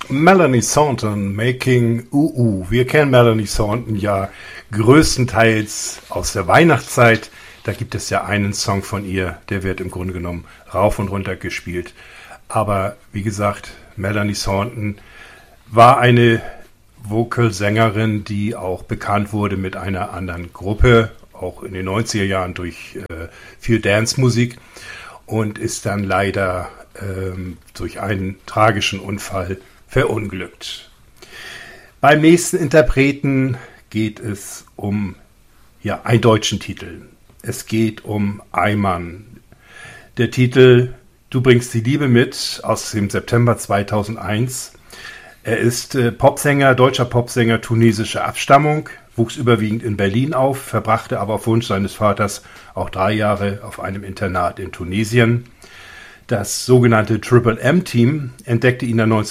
Melanie Thornton, Making UU. Wir kennen Melanie Thornton ja größtenteils aus der Weihnachtszeit. Da gibt es ja einen Song von ihr, der wird im Grunde genommen rauf und runter gespielt. Aber wie gesagt, Melanie Thornton war eine Vocal-Sängerin, die auch bekannt wurde mit einer anderen Gruppe, auch in den 90er Jahren durch viel Dance-Musik, und ist dann leider durch einen tragischen Unfall verunglückt. Beim nächsten Interpreten geht es um einen deutschen Titel. Es geht um Ayman. Der Titel Du bringst die Liebe mit aus dem September 2001. Er ist Popsänger, deutscher Popsänger tunesischer Abstammung, wuchs überwiegend in Berlin auf, verbrachte aber auf Wunsch seines Vaters auch 3 Jahre auf einem Internat in Tunesien. Das sogenannte Triple M-Team entdeckte ihn dann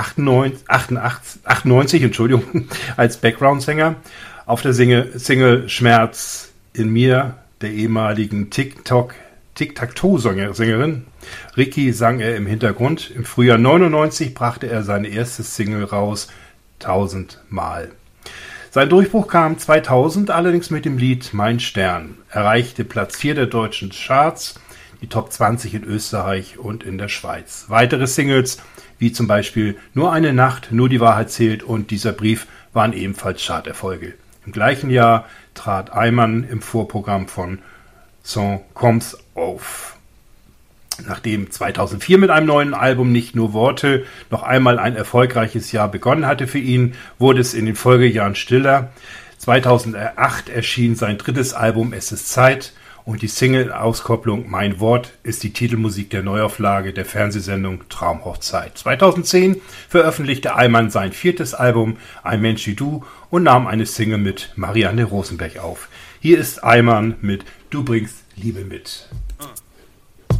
1998 als Background-Sänger. Auf der Single Schmerz in mir, der ehemaligen Tic-Tac-Toe-Sängerin Ricky, sang er im Hintergrund. Im Frühjahr 99 brachte er seine erste Single raus, 1000 Mal. Sein Durchbruch kam 2000 allerdings mit dem Lied Mein Stern, erreichte Platz 4 der deutschen Charts, die Top 20 in Österreich und in der Schweiz. Weitere Singles, wie zum Beispiel Nur eine Nacht, Nur die Wahrheit zählt und Dieser Brief, waren ebenfalls Charterfolge. Im gleichen Jahr trat Ayman im Vorprogramm von Song Comes auf. Nachdem 2004 mit einem neuen Album Nicht nur Worte noch einmal ein erfolgreiches Jahr begonnen hatte für ihn, wurde es in den Folgejahren stiller. 2008 erschien sein drittes Album Es ist Zeit und die Single-Auskopplung Mein Wort ist die Titelmusik der Neuauflage der Fernsehsendung Traumhochzeit. 2010 veröffentlichte Ayman sein 4. Album Ein Mensch wie du und nahm eine Single mit Marianne Rosenberg auf. Hier ist Ayman mit Du bringst Liebe mit.